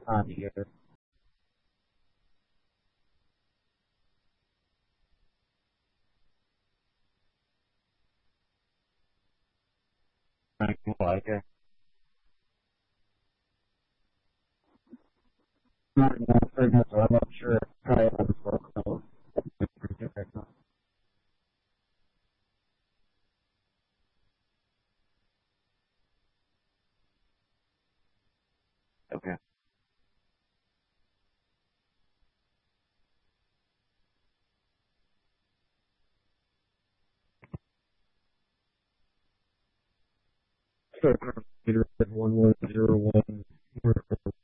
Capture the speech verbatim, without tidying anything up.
time together. I like it. Not enough for that, so I'm not sure if I have a close. Okay. So, one one zero one